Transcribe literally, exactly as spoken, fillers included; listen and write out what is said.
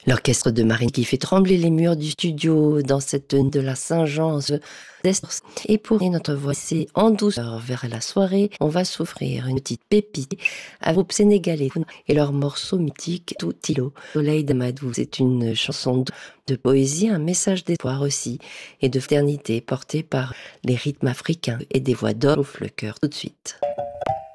L'orchestre de marine qui fait trembler les murs du studio dans cette nuit de la Saint-Jean. Et pour notre voix, c'est en douceur vers la soirée, on va s'offrir une petite pépite à groupe sénégalais et leur morceau mythique Tout îlot, Soleil d'Amadou. C'est une chanson de, de poésie, un message d'espoir aussi et de fraternité porté par les rythmes africains et des voix d'or ouvre le cœur tout de suite.